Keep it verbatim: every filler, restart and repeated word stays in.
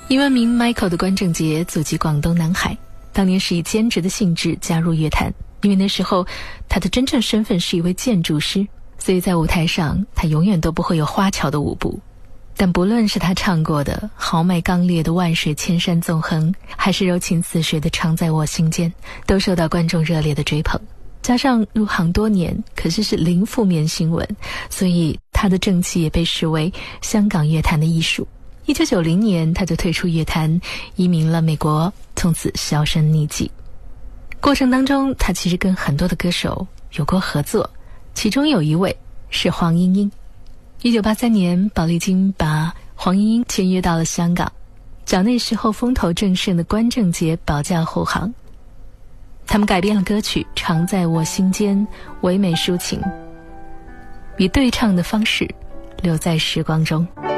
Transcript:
英文名 Michael 的关正杰祖籍广东南海，当年是以兼职的性质加入乐坛，因为那时候他的真正身份是一位建筑师，所以在舞台上他永远都不会有花巧的舞步。但不论是他唱过的豪迈刚烈的万水千山纵横，还是柔情似水的常在我心间，都受到观众热烈的追捧。加上入行多年，可是是零负面新闻，所以他的正气也被视为香港乐坛的艺术。一九九零年他就退出乐坛，移民了美国，从此销声匿迹。过程当中他其实跟很多的歌手有过合作，其中有一位是黄莺莺。一九八三年宝丽金把黄莺莺签约到了香港，找那时候风头正盛的关正杰保驾护航。他们改编了歌曲《常在我心间》，唯美抒情，以对唱的方式留在时光中。